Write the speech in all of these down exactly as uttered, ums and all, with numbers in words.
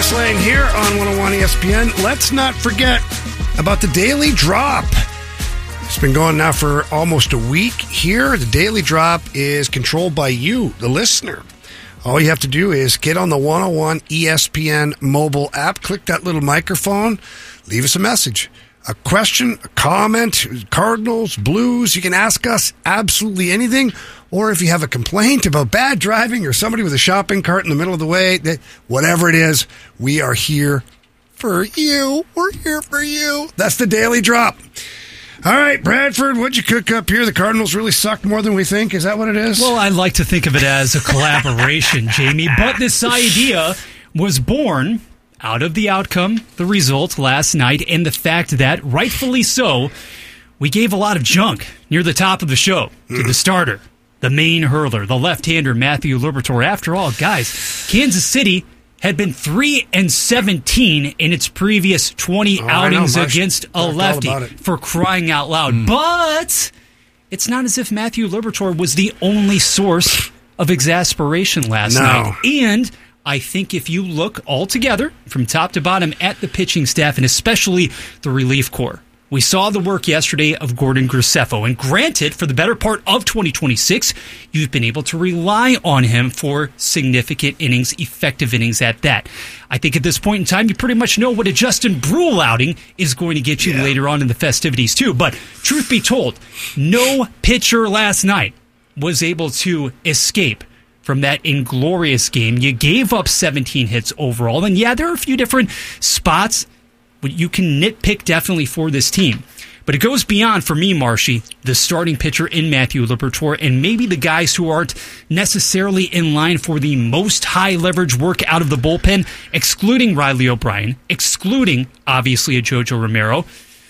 Slang here on one oh one E S P N. Let's not forget about the Daily Drop. It's been going now for almost a week here. The Daily Drop is controlled by you, the listener. All you have to do is get on the one oh one E S P N mobile app, click that little microphone, leave us a message. A question, a comment, Cardinals, Blues, you can ask us absolutely anything. Or if you have a complaint about bad driving or somebody with a shopping cart in the middle of the way, that whatever it is, we are here for you. We're here for you. That's the Daily Drop. All right, Bradford, what'd you cook up here? The Cardinals really suck more than we think. Is that what it is? Well, I like to think of it as a collaboration, Jamie. But this idea was born out of the outcome, the result last night, and the fact that, rightfully so, we gave a lot of junk near the top of the show to the starter, the main hurler, the left-hander, Matthew Liberatore. After all, guys, Kansas City had been three and seventeen in its previous twenty oh, outings against a lefty, for crying out loud. Mm. But it's not as if Matthew Liberatore was the only source of exasperation last no. night. And I think if you look all together from top to bottom at the pitching staff and especially the relief corps, we saw the work yesterday of Gordon Graceffo. And granted, for the better part of twenty twenty-six, you've been able to rely on him for significant innings, effective innings at that. I think at this point in time, you pretty much know what a Justin Brule outing is going to get you yeah. later on in the festivities too. But truth be told, no pitcher last night was able to escape from that inglorious game. You gave up seventeen hits overall. And yeah, there are a few different spots you can nitpick definitely for this team. But it goes beyond, for me, Marshy, the starting pitcher in Matthew Liberatore, and maybe the guys who aren't necessarily in line for the most high-leverage work out of the bullpen, excluding Riley O'Brien, excluding, obviously, a Jojo Romero,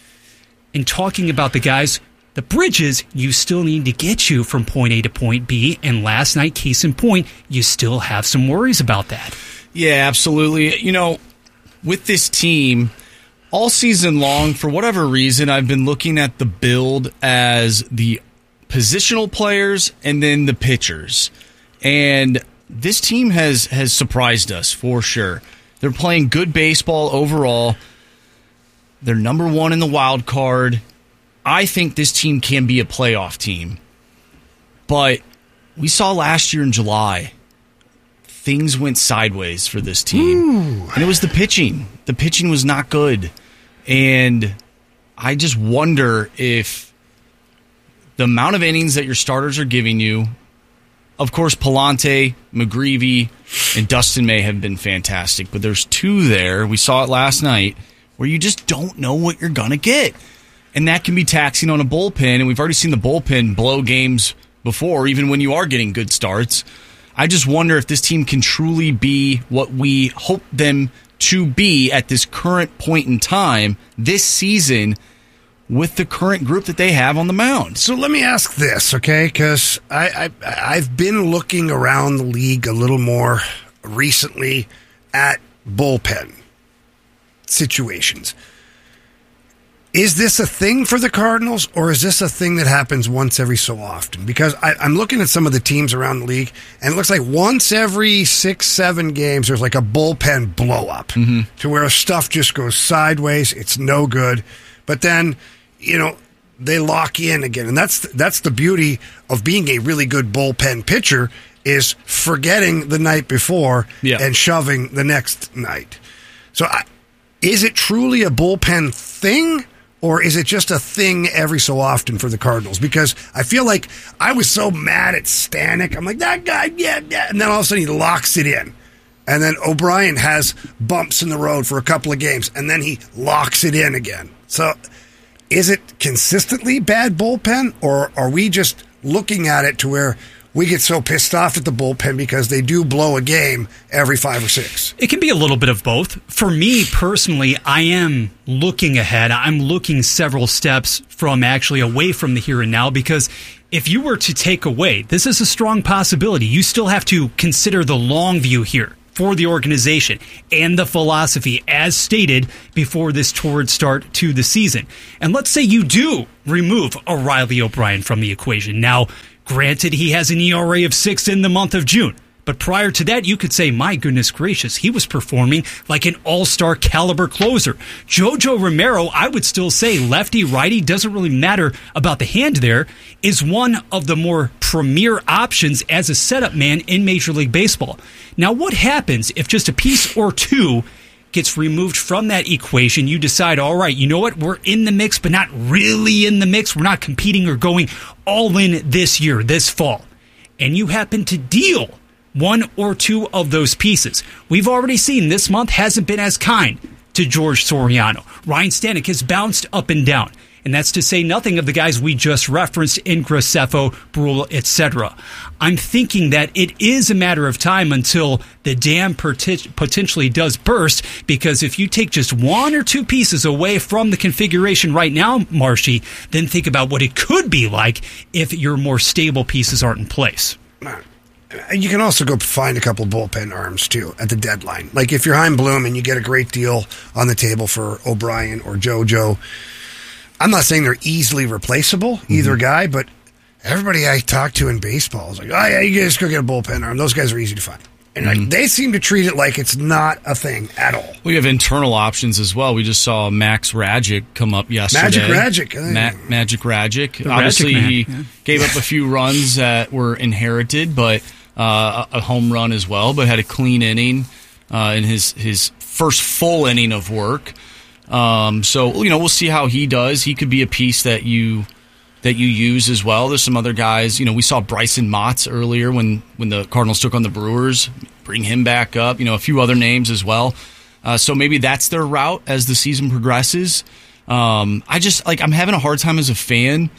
and talking about the guys, the bridges you still need to get you from point A to point B, and last night, case in point, you still have some worries about that. Yeah, absolutely. You know, with this team, all season long, for whatever reason, I've been looking at the build as the positional players and then the pitchers. And this team has, has surprised us, for sure. They're playing good baseball overall. They're number one in the wild card. I think this team can be a playoff team. But we saw last year in July, things went sideways for this team. Ooh. And it was the pitching. The pitching was not good. And I just wonder if the amount of innings that your starters are giving you, of course, Palante, McGreevy, and Dustin May have been fantastic, but there's two there, we saw it last night, where you just don't know what you're going to get. And that can be taxing on a bullpen, and we've already seen the bullpen blow games before, even when you are getting good starts. I just wonder if this team can truly be what we hope them to be at this current point in time this season with the current group that they have on the mound. So let me ask this, okay? Because I, I, I've been looking around the league a little more recently at bullpen situations. Is this a thing for the Cardinals, or is this a thing that happens once every so often? Because I, I'm looking at some of the teams around the league, and it looks like once every six, seven games, there's like a bullpen blow-up mm-hmm. to where stuff just goes sideways. It's no good. But then, you know, they lock in again. And that's that's the beauty of being a really good bullpen pitcher, is forgetting the night before yeah. and shoving the next night. So I, is it truly a bullpen thing? Or is it just a thing every so often for the Cardinals? Because I feel like I was so mad at Stanek. I'm like, that guy, yeah, yeah. And then all of a sudden he locks it in. And then O'Brien has bumps in the road for a couple of games. And then he locks it in again. So is it consistently bad bullpen? Or are we just looking at it to where we get so pissed off at the bullpen because they do blow a game every five or six? It can be a little bit of both. For me personally, I am looking ahead. I'm looking several steps from actually away from the here and now, because if you were to take away, this is a strong possibility. You still have to consider the long view here for the organization and the philosophy as stated before this torrid start to the season. And let's say you do remove a Riley O'Brien from the equation. Now, granted, he has an E R A of six in the month of June. But prior to that, you could say, my goodness gracious, he was performing like an all-star caliber closer. Jojo Romero, I would still say lefty, righty, doesn't really matter about the hand there, is one of the more premier options as a setup man in Major League Baseball. Now, what happens if just a piece or two gets removed from that equation? You decide, all right, you know what, we're in the mix, but not really in the mix. We're not competing or going all in this year, this fall. And you happen to deal one or two of those pieces. We've already seen this month hasn't been as kind to George Soriano. Ryan Stanek has bounced up and down. And that's to say nothing of the guys we just referenced in Graceffo, Brule, et cetera. I'm thinking that it is a matter of time until the dam pot- potentially does burst, because if you take just one or two pieces away from the configuration right now, Marshy, then think about what it could be like if your more stable pieces aren't in place. You can also go find a couple of bullpen arms, too, at the deadline. Like if you're Chaim Bloom and you get a great deal on the table for O'Brien or JoJo, I'm not saying they're easily replaceable, mm-hmm. either guy, but everybody I talk to in baseball is like, oh, yeah, you just go get a bullpen arm. Those guys are easy to find. And mm-hmm. like, they seem to treat it like it's not a thing at all. We have internal options as well. We just saw Max Rajic come up yesterday. Magic Rajic. Ma- Magic Rajic. The Obviously, Rajic he yeah. gave up a few runs that were inherited, but uh, a home run as well, but had a clean inning uh, in his, his first full inning of work. Um, so, you know, we'll see how he does. He could be a piece that you that you use as well. There's some other guys. You know, we saw Bryson Motts earlier when, when the Cardinals took on the Brewers. Bring him back up. You know, a few other names as well. Uh, so maybe that's their route as the season progresses. Um, I just, like, I'm having a hard time as a fan,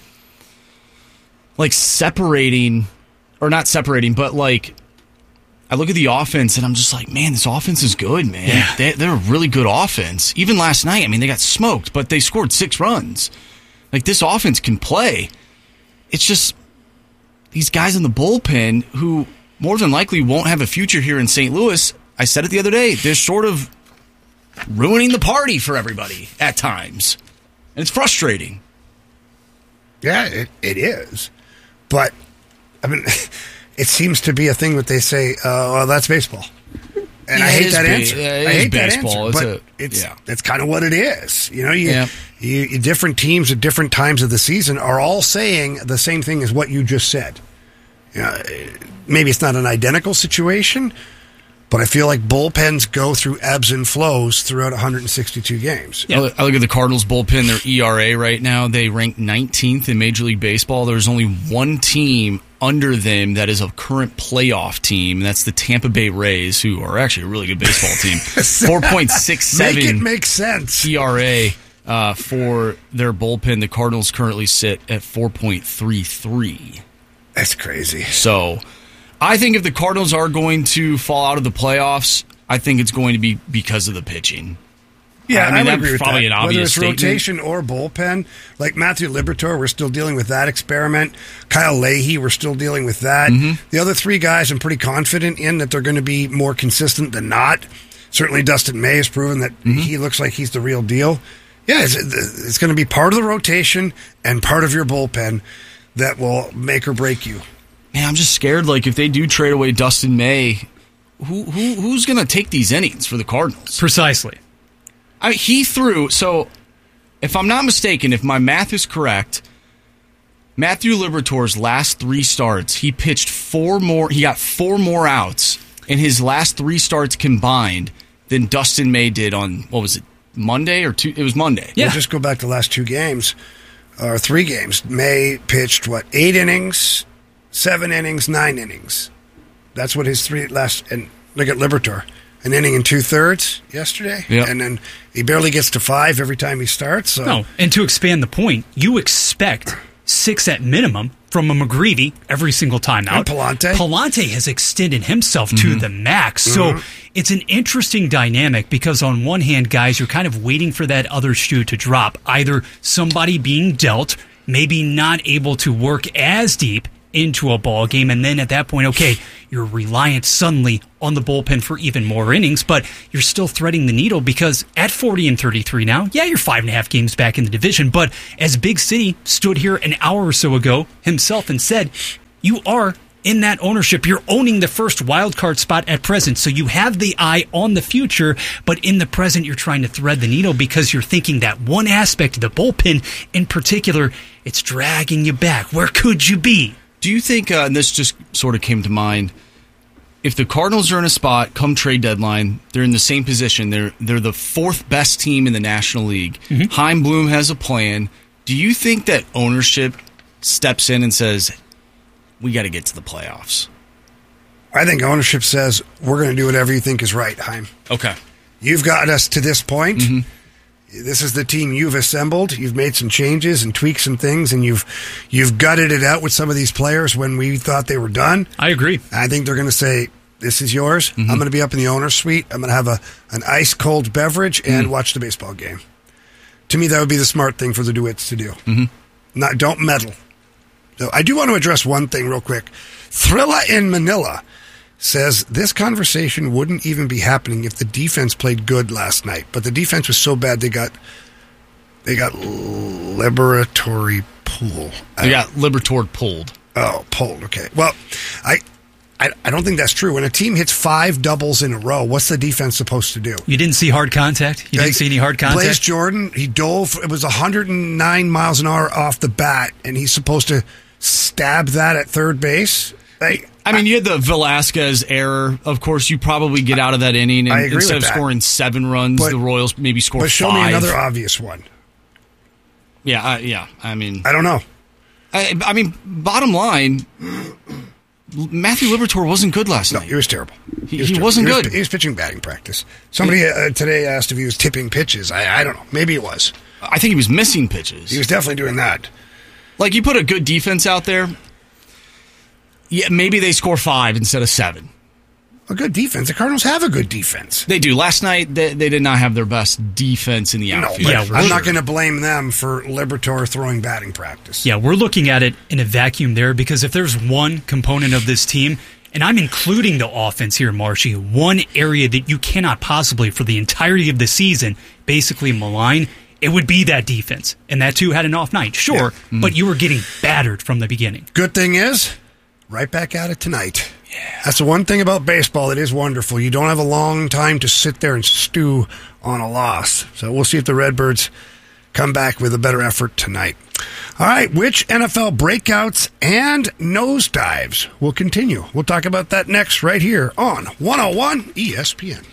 like, separating, or not separating, but, like, I look at the offense and I'm just like, man, this offense is good, man. Yeah. They, they're a really good offense. Even last night, I mean, they got smoked, but they scored six runs. Like, this offense can play. It's just these guys in the bullpen who more than likely won't have a future here in Saint Louis. I said it the other day. They're sort of ruining the party for everybody at times. And it's frustrating. Yeah, it, it is. But, I mean... It seems to be a thing that they say, uh, well, that's baseball. And yeah, I hate that ba- answer. Yeah, I hate baseball. that answer. It's but a, it's yeah. that's kind of what it is. You know, you, yeah. you, you different teams at different times of the season are all saying the same thing as what you just said. You know, maybe it's not an identical situation, but I feel like bullpens go through ebbs and flows throughout one hundred sixty-two games. Yeah. I look at the Cardinals bullpen, their E R A right now. They rank nineteenth in Major League Baseball. There's only one team under them that is a current playoff team, and that's the Tampa Bay Rays, who are actually a really good baseball team. four point six seven Make it make sense. E R A uh, for their bullpen. The Cardinals currently sit at four point three three. That's crazy. So I think if the Cardinals are going to fall out of the playoffs, I think it's going to be because of the pitching. Yeah, I mean, I would that's agree with probably that. an obvious Whether it's statement. rotation or bullpen, like Matthew Liberatore, we're still dealing with that experiment. Kyle Leahy, we're still dealing with that. Mm-hmm. The other three guys, I'm pretty confident in that they're going to be more consistent than not. Certainly, Dustin May has proven that mm-hmm. he looks like he's the real deal. Yeah, it's, it's going to be part of the rotation and part of your bullpen that will make or break you. Man, I'm just scared. Like, if they do trade away Dustin May, who who who's going to take these innings for the Cardinals? Precisely. I, he threw, so if I'm not mistaken, if my math is correct, Matthew Liberatore's last three starts, he pitched four more, he got four more outs in his last three starts combined than Dustin May did on, what was it, Monday or two? It was Monday. Yeah. We'll just go back to the last two games, or three games. May pitched, what, eight innings, seven innings, nine innings. That's what his three last, and look at Liberatore. An inning and two-thirds yesterday, yep. and then he barely gets to five every time he starts. So. No, and to expand the point, you expect six at minimum from a McGreevy every single time out. And Palante. Palante has extended himself mm-hmm. to the max. Mm-hmm. So it's an interesting dynamic because on one hand, guys, you're kind of waiting for that other shoe to drop. Either somebody being dealt, maybe not able to work as deep into a ball game, and then at that point, okay, you're reliant suddenly on the bullpen for even more innings, but you're still threading the needle because at forty and thirty-three now, yeah, you're five and a half games back in the division, but as Big City stood here an hour or so ago himself and said, you are in that ownership, you're owning the first wild card spot at present. So you have the eye on the future, but in the present, you're trying to thread the needle because you're thinking that one aspect of the bullpen in particular, it's dragging you back. Where could you be? Do you think, uh, and this just sort of came to mind, if the Cardinals are in a spot come trade deadline, they're in the same position. They're they're the fourth best team in the National League. Mm-hmm. Chaim Bloom has a plan. Do you think that ownership steps in and says, we got to get to the playoffs? I think ownership says, we're going to do whatever you think is right, Chaim. Okay. You've got us to this point. Mm-hmm. This is the team you've assembled. You've made some changes and tweaked some things, and you've you've gutted it out with some of these players when we thought they were done. I agree. I think they're going to say, this is yours. Mm-hmm. I'm going to be up in the owner's suite. I'm going to have a an ice-cold beverage and mm-hmm. watch the baseball game. To me, that would be the smart thing for the DeWitts to do. Mm-hmm. Not, don't meddle. So I do want to address one thing real quick. Thrilla in Manila says this conversation wouldn't even be happening if the defense played good last night. But the defense was so bad they got they got liberatory pull. They got Liberatore pulled. Oh, pulled. Okay. Well, I, I I don't think that's true. When a team hits five doubles in a row, what's the defense supposed to do? You didn't see hard contact? You like, didn't see any hard contact? Blaze Jordan, he dove. It was one hundred nine miles an hour off the bat, and he's supposed to stab that at third base? Like, I mean, you had the Velasquez error. Of course, you probably get out of that inning, and I agree instead with of that. scoring seven runs, But- the Royals maybe score but show five. me another obvious one. Yeah, uh, yeah. I mean, I don't know. I, I mean, bottom line, Matthew Liberatore wasn't good last No, night. he was terrible. He- was he terrible. wasn't he was, good. He was pitching batting practice. Somebody uh, today asked if he was tipping pitches. I, I don't know. Maybe it was. I think he was missing pitches. He was definitely doing that. Like, you put a good defense out there, yeah, maybe they score five instead of seven. A good defense. The Cardinals have a good defense. They do. Last night, they, they did not have their best defense in the No, outfield. but Yeah, I'm sure. not going to blame them for Liberatore throwing batting practice. Yeah, we're looking at it in a vacuum there because if there's one component of this team, and I'm including the offense here, Marshy, one area that you cannot possibly, for the entirety of the season, basically malign, it would be that defense. And that, too, had an off night, sure, Yeah. Mm-hmm. but you were getting battered from the beginning. Good thing is, right back at it tonight. Yeah. That's the one thing about baseball that is wonderful. You don't have a long time to sit there and stew on a loss. So we'll see if the Redbirds come back with a better effort tonight. All right, which N F L breakouts and nosedives will continue? We'll talk about that next right here on one oh one E S P N.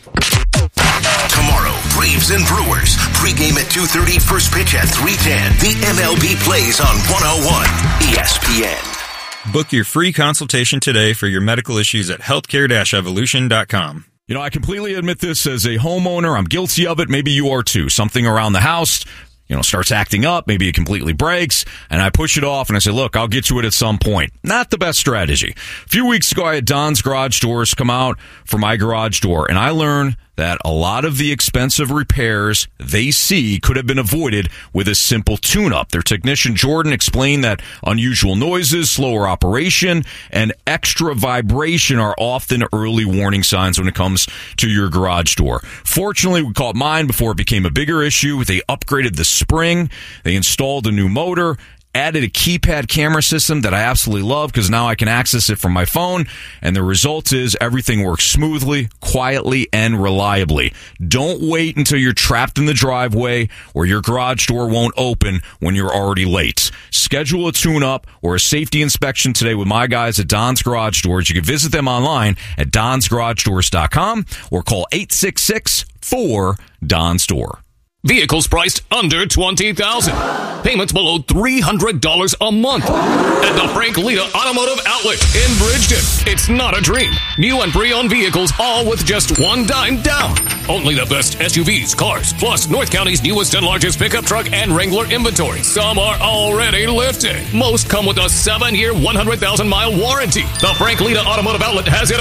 Tomorrow, Braves and Brewers. Pregame at two thirty, first pitch at three ten. The M L B plays on one oh one E S P N. Book your free consultation today for your medical issues at healthcare dash evolution dot com. You know, I completely admit this as a homeowner. I'm guilty of it. Maybe you are too. Something around the house, you know, starts acting up. Maybe it completely breaks. And I push it off and I say, look, I'll get to it at some point. Not the best strategy. A few weeks ago, I had Don's Garage Doors come out for my garage door. And I learned that a lot of the expensive repairs they see could have been avoided with a simple tune-up. Their technician, Jordan, explained that unusual noises, slower operation, and extra vibration are often early warning signs when it comes to your garage door. Fortunately, we caught mine before it became a bigger issue. They upgraded the spring. They installed a new motor, added a keypad camera system that I absolutely love because now I can access it from my phone, and the result is everything works smoothly, quietly, and reliably. Don't wait until you're trapped in the driveway or your garage door won't open when you're already late. Schedule a tune-up or a safety inspection today with my guys at Don's Garage Doors. You can visit them online at dons garage doors dot com or call eight six six, four, D O N Store. Vehicles priced under twenty thousand dollars. Payments below three hundred dollars a month. At the Frank Lita Automotive Outlet in Bridgeton. It's not a dream. New and pre-owned vehicles, all with just one dime down. Only the best S U Vs, cars, plus North County's newest and largest pickup truck and Wrangler inventory. Some are already lifted. Most come with a seven-year, one hundred thousand mile warranty. The Frank Lita Automotive Outlet has it all.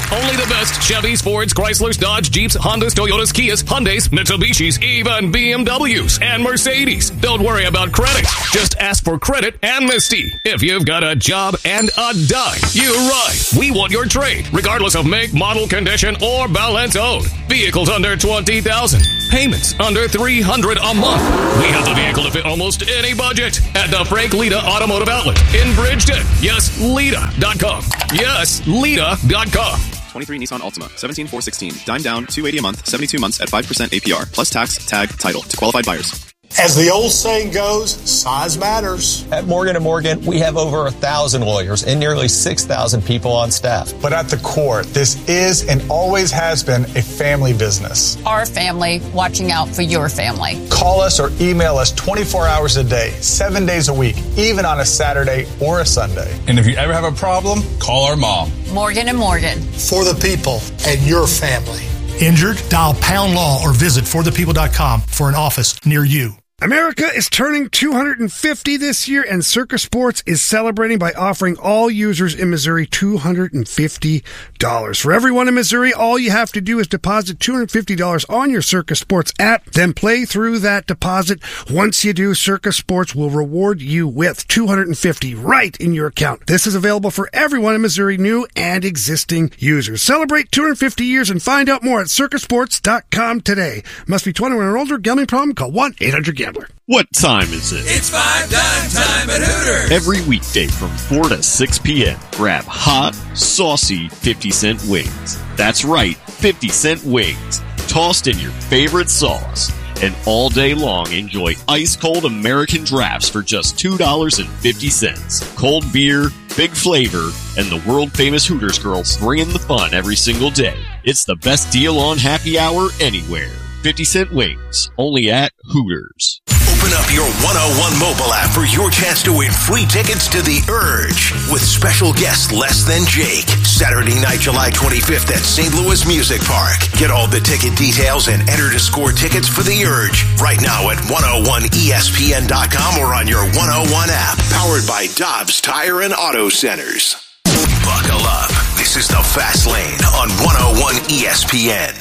Only the best Chevys, Fords, Chryslers, Dodge, Jeeps, Hondas, Toyotas, Kias, Hyundais, Mitsubishis, even B M Ws and Mercedes. Don't worry about credit. Just ask for credit and Misty. If you've got a job and a dime, you ride. We want your trade, regardless of make, model, condition, or balance owed. Vehicles under twenty thousand dollars. Payments under three hundred dollars a month. We have the vehicle to fit almost any budget at the Frank Lita Automotive Outlet in Bridgeton. Yes, Lita dot com. Yes, Lita dot com. twenty-three Nissan Altima, seventeen four sixteen, dime down, two hundred eighty dollars a month, seventy-two months at five percent A P R, plus tax, tag, title to qualified buyers. As the old saying goes, size matters. At Morgan and Morgan, we have over a thousand lawyers and nearly six thousand people on staff. But at the core, this is and always has been a family business. Our family watching out for your family. Call us or email us twenty-four hours a day, seven days a week, even on a Saturday or a Sunday. And if you ever have a problem, call our mom. Morgan and Morgan. For the people and your family. Injured? Dial Pound Law or visit for the people dot com for an office near you. America is turning two hundred fifty this year, and Circa Sports is celebrating by offering all users in Missouri two hundred fifty dollars. For everyone in Missouri, all you have to do is deposit two hundred fifty dollars on your Circa Sports app, then play through that deposit. Once you do, Circa Sports will reward you with two hundred fifty dollars right in your account. This is available for everyone in Missouri, new and existing users. Celebrate two hundred fifty years and find out more at circa sports dot com today. Must be twenty-one or older. Gambling problem? Call one eight hundred gambler. What time is it? It's five dime time at Hooters. Every weekday from four to six p.m. Grab hot, saucy fifty cent wings. That's right, fifty cent wings. Tossed in your favorite sauce. And all day long, enjoy ice-cold American drafts for just two dollars and fifty cents. Cold beer, big flavor, and the world-famous Hooters girls bringing the fun every single day. It's the best deal on happy hour anywhere. fifty cent wings, only at Hooters. Open up your one oh one mobile app for your chance to win free tickets to The Urge with special guest Less Than Jake. Saturday night, July twenty-fifth at Saint Louis Music Park. Get all the ticket details and enter to score tickets for The Urge right now at one oh one E S P N dot com or on your one oh one app. Powered by Dobbs Tire and Auto Centers. Buckle up. This is the Fast Lane on one oh one E S P N.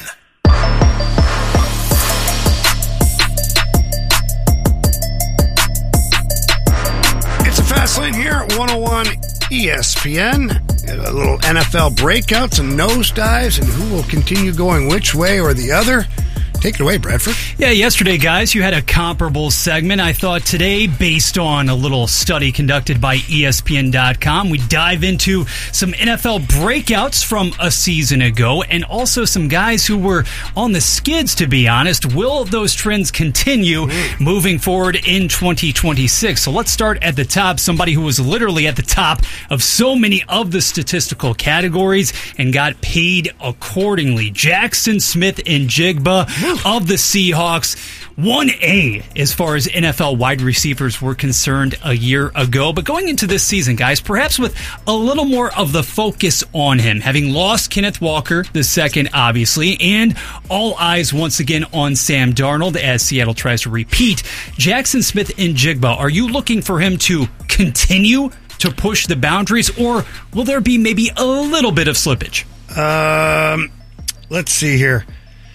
Fast Lane here at one oh one E S P N. A little N F L breakouts and nosedives and who will continue going which way or the other. Take it away, Bradford. Yeah, yesterday, guys, you had a comparable segment. I thought today, based on a little study conducted by E S P N dot com, we dive into some N F L breakouts from a season ago and also some guys who were on the skids, to be honest. Will those trends continue moving forward in twenty twenty-six? So let's start at the top. Somebody who was literally at the top of so many of the statistical categories and got paid accordingly. Jaxon Smith-Njigba of the Seahawks, one A as far as N F L wide receivers were concerned a year ago. But going into this season, guys, perhaps with a little more of the focus on him, having lost Kenneth Walker the second, obviously, and all eyes once again on Sam Darnold as Seattle tries to repeat. Jaxon Smith-Njigba, are you looking for him to continue to push the boundaries, or will there be maybe a little bit of slippage? Um, let's see here.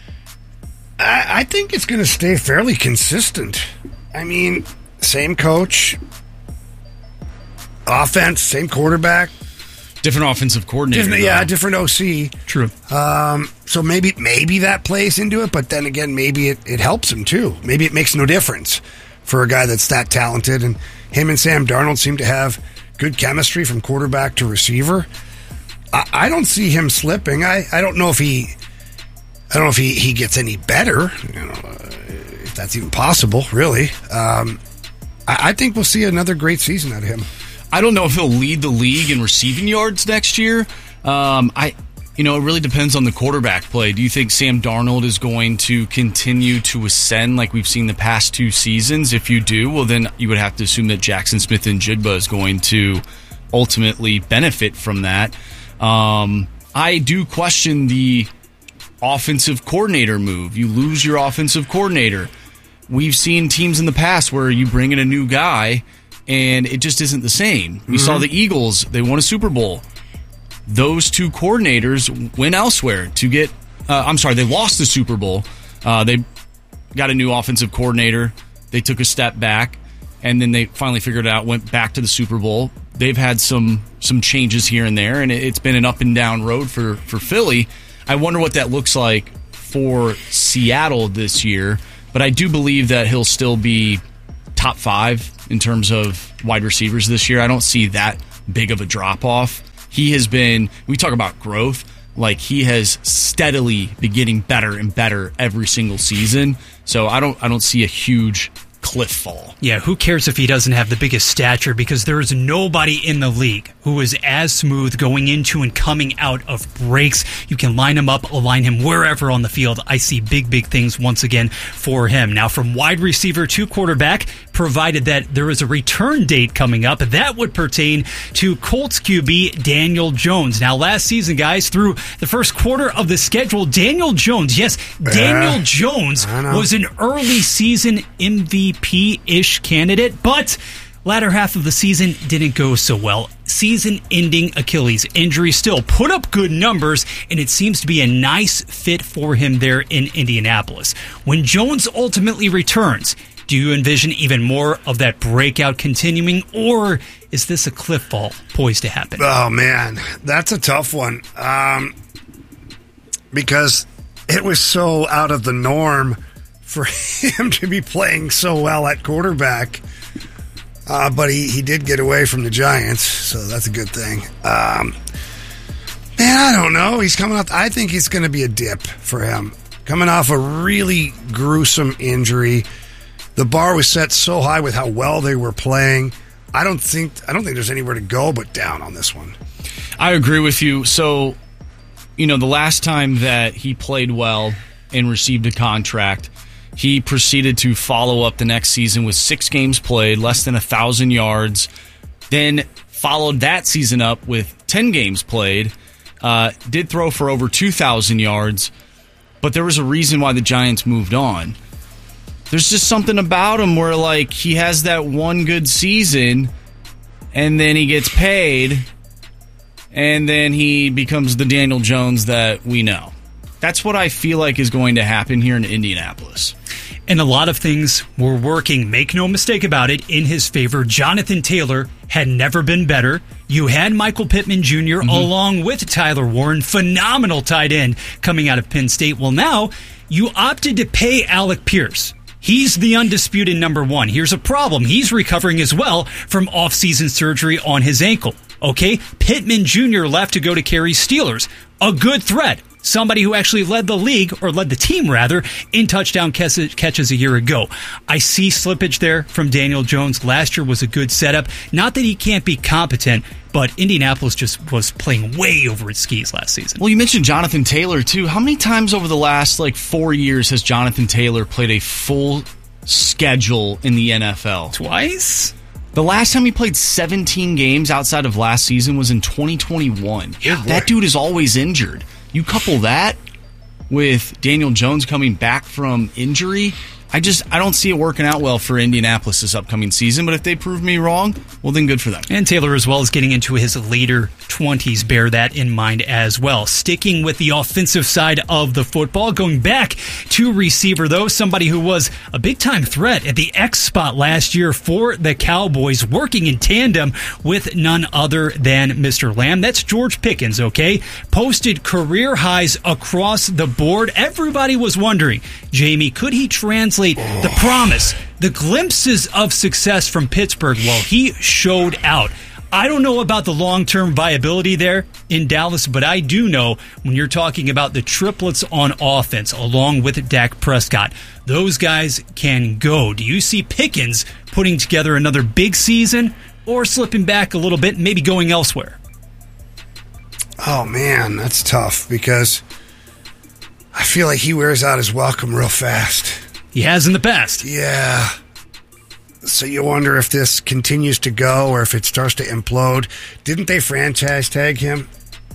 I think it's going to stay fairly consistent. I mean, same coach, offense, same quarterback. Different offensive coordinator. Different, yeah, different O C. True. Um, so maybe maybe that plays into it, but then again, maybe it, it helps him too. Maybe it makes no difference for a guy that's that talented. And him and Sam Darnold seem to have good chemistry from quarterback to receiver. I, I don't see him slipping. I, I don't know if he... I don't know if he, he gets any better, you know, uh, if that's even possible, really. Um, I, I think we'll see another great season out of him. I don't know if he'll lead the league in receiving yards next year. Um, I, you know, it really depends on the quarterback play. Do you think Sam Darnold is going to continue to ascend like we've seen the past two seasons? If you do, well, then you would have to assume that Jaxon Smith-Njigba is going to ultimately benefit from that. Um, I do question the offensive coordinator move. You lose your offensive coordinator. We've seen teams in the past where you bring in a new guy and it just isn't the same. We mm-hmm. saw the Eagles. They won a Super Bowl. those two coordinators went elsewhere to get, uh, I'm sorry, they lost the Super Bowl. Uh, they got a new offensive coordinator. They took a step back, and then they finally figured it out, went back to the Super Bowl. They've had some some changes here and there, and it's been an up and down road for, for Philly. I wonder what that looks like for Seattle this year, but I do believe that he'll still be top five in terms of wide receivers this year. I don't see that big of a drop-off. He has been, we talk about growth, like he has steadily been getting better and better every single season. So I don't I don't see a huge cliff fall. Yeah, who cares if he doesn't have the biggest stature, because there is nobody in the league who is as smooth going into and coming out of breaks. You can line him up, align him wherever on the field. I see big, big things once again for him. Now, from wide receiver to quarterback, provided that there is a return date coming up, that would pertain to Colts Q B Daniel Jones. Now, last season, guys, through the first quarter of the schedule, Daniel Jones, yes, Daniel Yeah, Jones I know. was an early season M V P-ish candidate, but latter half of the season didn't go so well. Season-ending Achilles injury, still put up good numbers, and it seems to be a nice fit for him there in Indianapolis. When Jones ultimately returns, do you envision even more of that breakout continuing, or is this a cliff fall poised to happen? Oh, man, that's a tough one, um, because it was so out of the norm for him to be playing so well at quarterback. Uh, but he, he did get away from the Giants, so that's a good thing. Um, man, I don't know. He's coming off. I think he's going to be a dip for him. Coming off a really gruesome injury. The bar was set so high with how well they were playing. I don't think I don't think there's anywhere to go but down on this one. I agree with you. So, you know, the last time that he played well and received a contract, he proceeded to follow up the next season with six games played, less than one thousand yards, then followed that season up with ten games played, uh, did throw for over two thousand yards, but there was a reason why the Giants moved on. There's just something about him where, like, he has that one good season, and then he gets paid, and then he becomes the Daniel Jones that we know. That's what I feel like is going to happen here in Indianapolis. And a lot of things were working, make no mistake about it, in his favor. Jonathan Taylor had never been better. You had Michael Pittman Junior Mm-hmm. along with Tyler Warren, phenomenal tight end coming out of Penn State. Well, now you opted to pay Alec Pierce. He's the undisputed number one. Here's a problem. He's recovering as well from off-season surgery on his ankle. Okay, Pittman Junior left to go to carry Steelers. A good threat. Somebody who actually led the league, or led the team rather, in touchdown catches a year ago. I see slippage there from Daniel Jones. Last year was a good setup. Not that he can't be competent, but Indianapolis just was playing way over its skis last season. Well, you mentioned Jonathan Taylor, too. How many times over the last, like, four years has Jonathan Taylor played a full schedule in the N F L? Twice? The last time he played seventeen games outside of last season was in twenty twenty-one. Yeah, that dude is always injured. You couple that with Daniel Jones coming back from injury, I just I don't see it working out well for Indianapolis this upcoming season. But if they prove me wrong, well, then good for them. And Taylor, as well as getting into his later twenties, bear that in mind as well. Sticking with the offensive side of the football, going back to receiver, though, somebody who was a big-time threat at the X spot last year for the Cowboys, working in tandem with none other than Mister Lamb. That's George Pickens, okay? Posted career highs across the board. Everybody was wondering, Jamie, could he translate the promise, the glimpses of success from Pittsburgh? Well, he showed out. I don't know about the long-term viability there in Dallas, but I do know when you're talking about the triplets on offense along with Dak Prescott, those guys can go. Do you see Pickens putting together another big season or slipping back a little bit and maybe going elsewhere? Oh, man, that's tough because I feel like he wears out his welcome real fast. He has in the past. Yeah. So you wonder if this continues to go or if it starts to implode. Didn't they franchise tag him?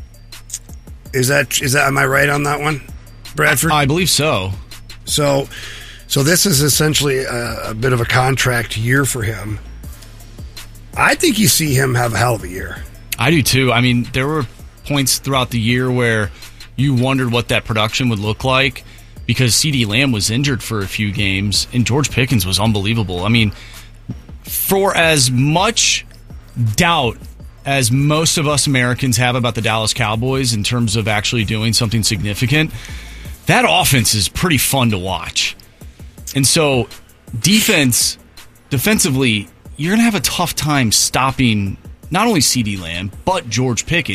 Is that is that am I right on that one, Bradford? I, I believe so. So, so this is essentially a, a bit of a contract year for him. I think you see him have a hell of a year. I do too. I mean, there were points throughout the year where you wondered what that production would look like because CeeDee Lamb was injured for a few games and George Pickens was unbelievable. I mean, for as much doubt as most of us Americans have about the Dallas Cowboys in terms of actually doing something significant, that offense is pretty fun to watch. And so defense, defensively, you're going to have a tough time stopping not only CeeDee Lamb, but George Pickens.